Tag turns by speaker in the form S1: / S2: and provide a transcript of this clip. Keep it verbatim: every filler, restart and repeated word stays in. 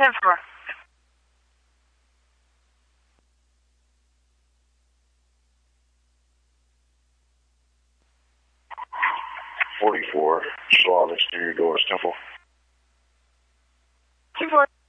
S1: ten four.
S2: forty-four, saw on exterior doors, Temple.
S1: two four.